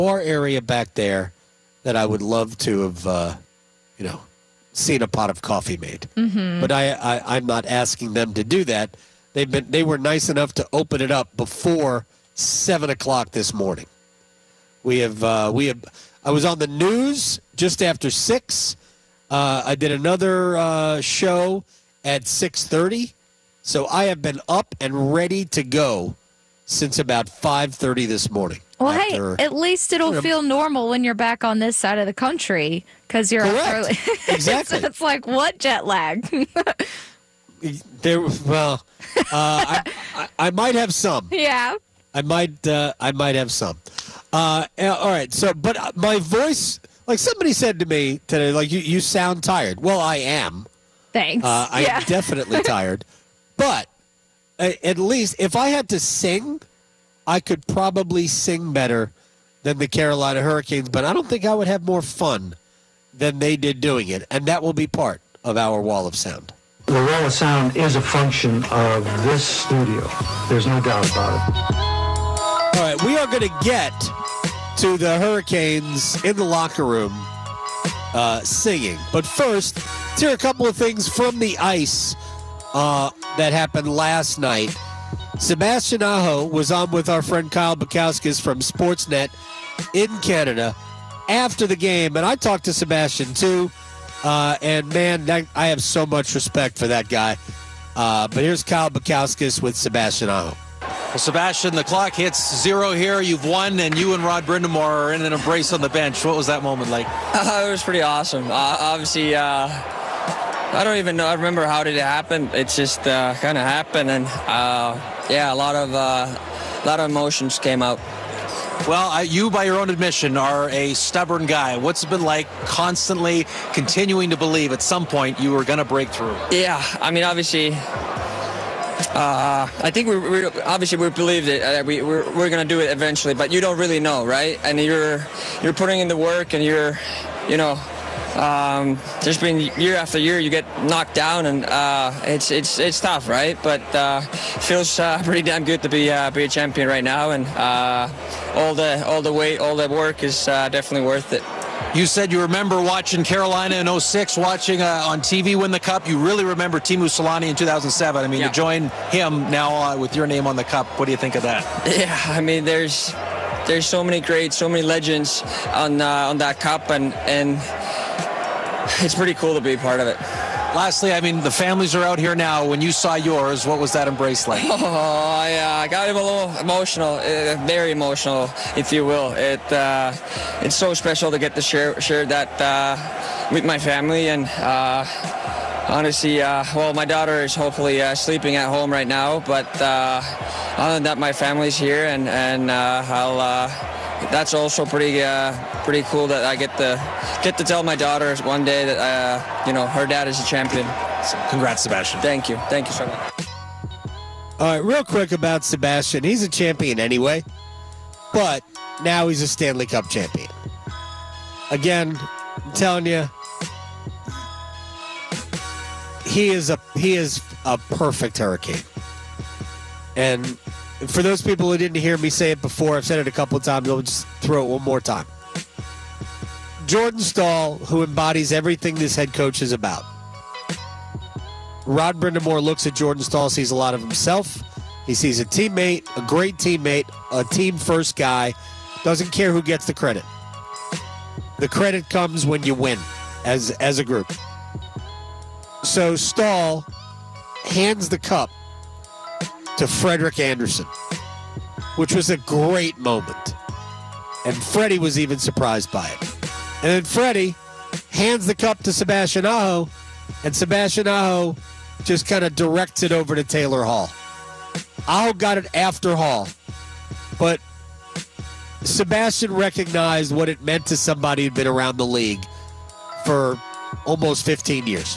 bar area back there that I would love to have, seen a pot of coffee made. Mm-hmm. But I'm not asking them to do that. They were nice enough to open it up before 7 o'clock this morning. I was on the news just after 6. I did another show at 6:30. So I have been up and ready to go since about 5:30 this morning. Well, hey, at least it'll feel normal when you're back on this side of the country because you're up early. Exactly. It's like, what jet lag? I might have some. Yeah. I might have some. All right. So, but my voice, like somebody said to me today, like you sound tired. Well, I am. Thanks. I am definitely tired. But at least if I had to sing, I could probably sing better than the Carolina Hurricanes. But I don't think I would have more fun than they did doing it. And that will be part of our Wall of Sound. The Wall of Sound is a function of this studio. There's no doubt about it. All right, we are going to get to the Hurricanes in the locker room singing. But first, let's hear a couple of things from the ice that happened last night. Sebastian Aho was on with our friend Kyle Bukowskis from Sportsnet in Canada after the game. And I talked to Sebastian, too. And, man, I have so much respect for that guy. But here's Kyle Bukowskis with Sebastian Aho. Well, Sebastian, the clock hits 0 here. You've won, and you and Rod Brind'Amour are in an embrace on the bench. What was that moment like? It was pretty awesome. Obviously, I don't even know. I remember how did it happen. It just kind of happened, and a lot of emotions came out. Well, you, by your own admission, are a stubborn guy. What's it been like constantly continuing to believe at some point you were going to break through? Yeah, I mean, obviously, I think we believed it. We're going to do it eventually, but you don't really know, right? And you're putting in the work, and there's been year after year you get knocked down, and it's tough, right? But it feels pretty damn good to be a champion right now, and all the weight, all the work is definitely worth it. You said you remember watching Carolina in 06, watching on TV win the Cup. You really remember Teemu Selanne in 2007. I mean, to join him now with your name on the Cup, what do you think of that? Yeah, I mean, there's so many greats, so many legends on that Cup, and it's pretty cool to be a part of it. Lastly, I mean, the families are out here now. When you saw yours, what was that embrace like? Oh, yeah, I got a little emotional, very emotional, if you will. It's so special to get to share that with my family, and honestly, my daughter is hopefully sleeping at home right now, but other than that, my family's here, and that's also pretty cool that I get to tell my daughter one day that her dad is a champion. So, congrats, Sebastian. Thank you so much. All right, real quick about Sebastian. He's a champion anyway, but now he's a Stanley Cup champion. Again, I'm telling you, he is a perfect Hurricane. And for those people who didn't hear me say it before, I've said it a couple of times. I'll just throw it one more time. Jordan Staal, who embodies everything this head coach is about. Rod Brind'Amour looks at Jordan Staal, sees a lot of himself. He sees a teammate, a great teammate, a team-first guy. Doesn't care who gets the credit. The credit comes when you win as a group. So Staal hands the cup to Frederik Andersen, which was a great moment. And Freddie was even surprised by it. And then Freddie hands the cup to Sebastian Aho, and Sebastian Aho just kind of directs it over to Taylor Hall. Aho got it after Hall, but Sebastian recognized what it meant to somebody who'd been around the league for almost 15 years.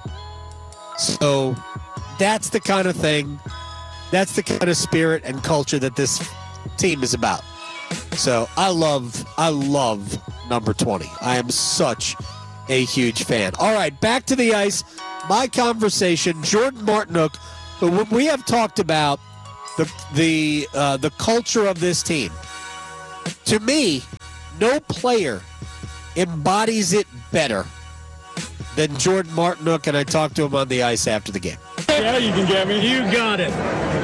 So that's the kind of thing, that's the kind of spirit and culture that this team is about. So I love number 20. I am such a huge fan. All right, back to the ice. My conversation, Jordan Martinook. But we have talked about the culture of this team. To me, no player embodies it better than Jordan Martinook, and I talked to him on the ice after the game. Yeah, you can get me. You got it.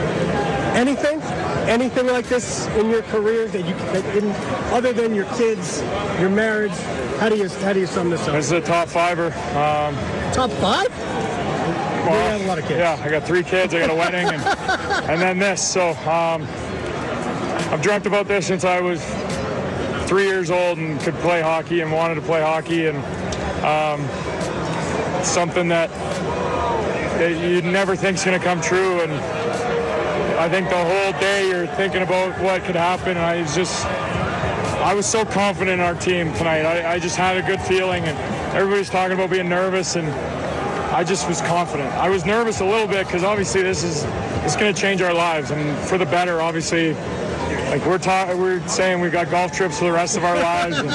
Anything like this in your career other than your kids, your marriage? How do you sum this up? This is a top fiver. Top five? Well, you have a lot of kids. Yeah, I got 3 kids. I got a wedding, and then this. So I've dreamt about this since I was 3 years old and could play hockey and wanted to play hockey, and something that you never think is going to come true. And I think the whole day you're thinking about what could happen. And I was so confident in our team tonight. I just had a good feeling, and everybody's talking about being nervous, and I just was confident. I was nervous a little bit because obviously it's going to change our lives, and for the better, obviously. Like we're saying we've got golf trips for the rest of our lives. And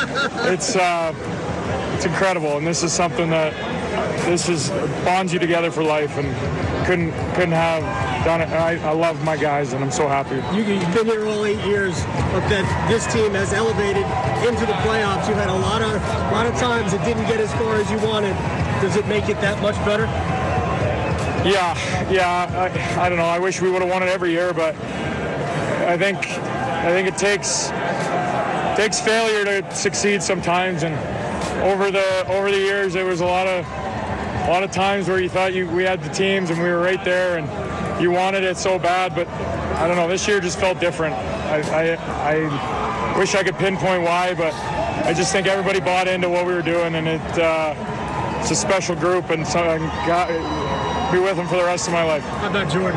it's incredible, and this is something that bonds you together for life, and couldn't have done it. And I love my guys, and I'm so happy. You've been here all 8 years, but that this team has elevated into the playoffs. You've had a lot of times it didn't get as far as you wanted. Does it make it that much better? Yeah. I don't know. I wish we would have won it every year, but I think it takes failure to succeed sometimes. And over the years, there was a lot of times where you thought we had the teams and we were right there and you wanted it so bad. But I don't know, this year just felt different. I wish I could pinpoint why, but I just think everybody bought into what we were doing, and it's a special group, and so I got be with them for the rest of my life. How about Jordan?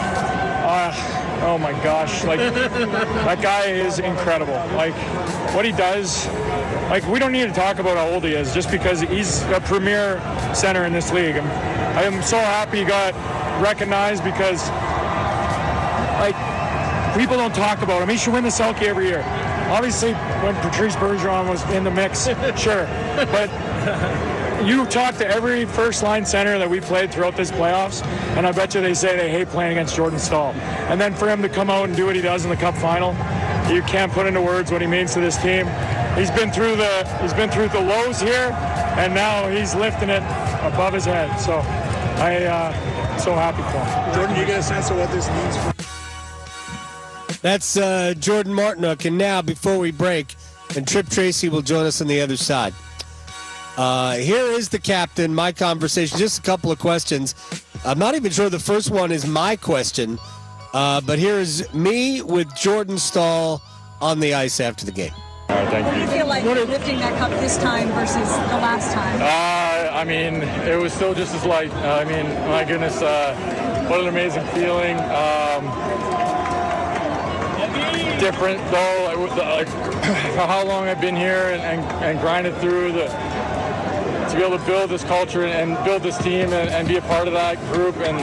Oh my gosh, like that guy is incredible. Like what he does, like we don't need to talk about how old he is just because he's a premier center in this league. I am so happy he got recognized because like people don't talk about him. He should win the Selke every year. Obviously when Patrice Bergeron was in the mix, sure, but you talk to every first-line center that we played throughout this playoffs, and I bet you they say they hate playing against Jordan Staal. And then for him to come out and do what he does in the Cup final, you can't put into words what he means to this team. He's been through the lows here, and now he's lifting it above his head. So I'm so happy for him. Jordan, you get a sense of what this means for That's Jordan Martinook. And now, before we break, and Trip Tracy will join us on the other side. Here is the captain, my conversation, just a couple of questions. I'm not even sure the first one is my question, but here is me with Jordan Staal on the ice after the game. All right, thank you. What do you feel like lifting that cup this time versus the last time? I mean, it was still just as light. I mean, my goodness, what an amazing feeling. Different, though, like how long I've been here and grinded through to be able to build this culture and build this team and be a part of that group and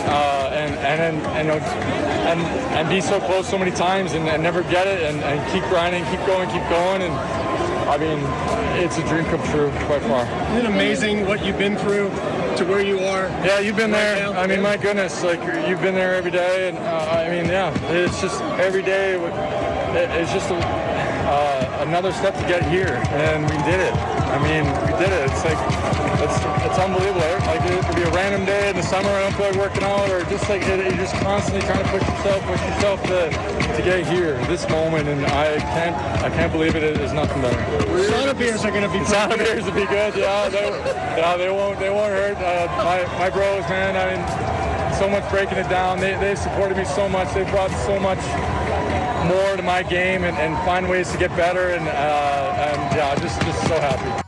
be so close so many times and never get it and keep grinding, keep going. And I mean, it's a dream come true quite far. Isn't it amazing what you've been through to where you are? Yeah, you've been right there. now? I mean, my goodness, like you've been there every day. And I mean, yeah, it's just every day. It's just another step to get here, and we did it. I mean, we did it. It's like, it's unbelievable. Like, it could be a random day in the summer, I don't feel like working out, or just like, you're just constantly trying to push yourself to get here, this moment, and I can't believe it is nothing better. Sauna beers are going to be Sauna beers will be good, they won't hurt. My bros, man, I mean, so much breaking it down. They supported me so much. They brought so much more to my game and find ways to get better, and yeah, just so happy.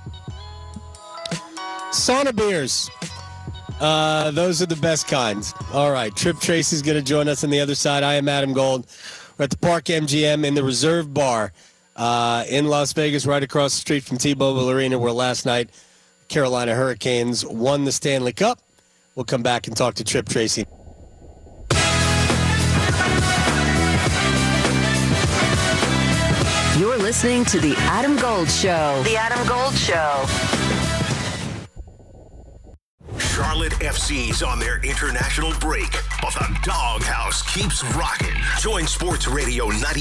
Sauna beers. Those are the best kinds. All right, Trip Tracy's going to join us on the other side. I am Adam Gold. We're at the Park MGM in the Reserve Bar in Las Vegas, right across the street from T-Mobile Arena, where last night Carolina Hurricanes won the Stanley Cup. We'll come back and talk to Trip Tracy. You're listening to The Adam Gold Show. The Adam Gold Show. Charlotte FC's on their international break, but the doghouse keeps rocking. Join Sports Radio 90.